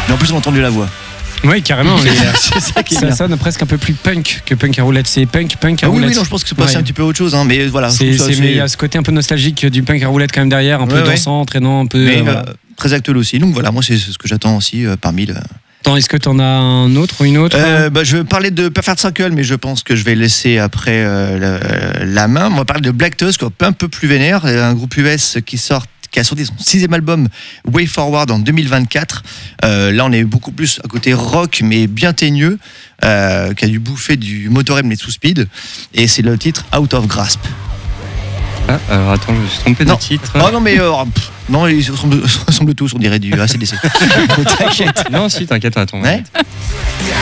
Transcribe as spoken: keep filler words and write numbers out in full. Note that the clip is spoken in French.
Mais en plus, on a entendu la voix. Oui, carrément. Mais, c'est ça qui est ça bien. sonne presque un peu plus punk que punk à roulette. C'est punk, punk à Ah oui, roulette. oui, non, je pense que c'est passé Ouais. un petit peu autre chose, hein, mais voilà. C'est, je trouve ça c'est, mais il y a assez- ce côté un peu nostalgique du punk à roulette quand même derrière, un peu Ouais, ouais. dansant, entraînant, un peu. mais euh, voilà. euh, très actuel aussi. Donc voilà, moi, c'est ce que j'attends aussi euh, parmi le. Attends, est-ce que t'en as un autre ou une autre Euh, bah, je vais parler de Perfect Circle, mais je pense que je vais laisser après euh, la, la main. On va parler de Black Tusk, un peu plus vénère, un groupe U S qui sort, qui a sorti son sixième album Way Forward en deux mille vingt-quatre. Euh, là, on est beaucoup plus à côté rock, mais bien teigneux, euh, qui a dû bouffer du Motorhead mais sous speed. Et c'est le titre Out of Grasp. Ah, alors attends, je me suis trompé de Non. titre. Oh non, mais euh, pff, non, ils ressemblent, ressemblent tous, on dirait du A C D C. T'inquiète. Non, si, t'inquiète, attends. Ouais.